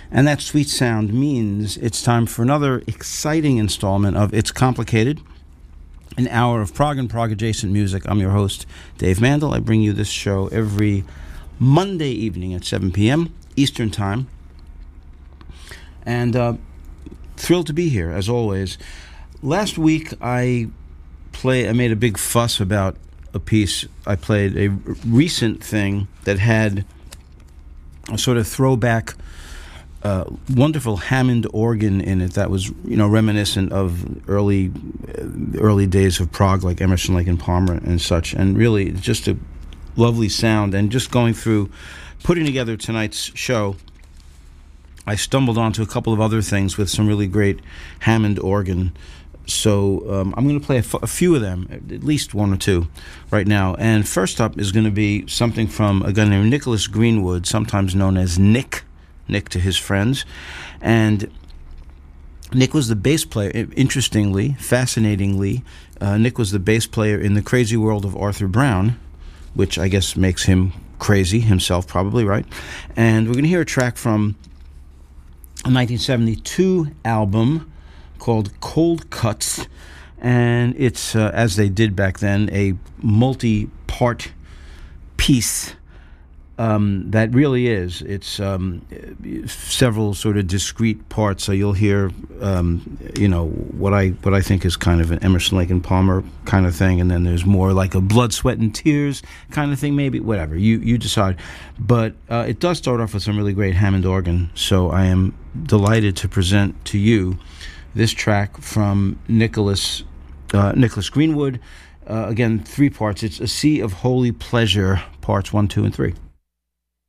And that sweet sound means it's time for another exciting installment of It's Complicated, an hour of prog and prog-adjacent music. I'm your host, Dave Mandel. I bring you this show every Monday evening at 7 p.m. Eastern Time. And thrilled to be here, as always. Last week, I made a big fuss about a piece. I played a recent thing that had a sort of throwback, wonderful Hammond organ in it that was, reminiscent of early days of prog, like Emerson, Lake and Palmer and such. And really, just a lovely sound. And just going through, putting together tonight's show, I stumbled onto a couple of other things with some really great Hammond organ. So I'm going to play a few of them, at least one or two, right now. And first up is going to be something from a guy named Nicholas Greenwood, sometimes known as Nick to his friends. And Nick was the bass player. Interestingly, fascinatingly, Nick was the bass player in The Crazy World of Arthur Brown, which I guess makes him crazy himself, probably, right? And we're going to hear a track from a 1972 album called Cold Cuts, and it's, as they did back then, a multi-part piece that really is. It's several sort of discrete parts, so you'll hear, what I think is kind of an Emerson, Lake and Palmer kind of thing, and then there's more like a Blood, Sweat and Tears kind of thing, maybe, whatever, you decide. But it does start off with some really great Hammond organ, so I am delighted to present to you this track from Nicholas Greenwood. Again, 3 parts. It's A Sea of Holy Pleasure, parts 1, 2, and 3.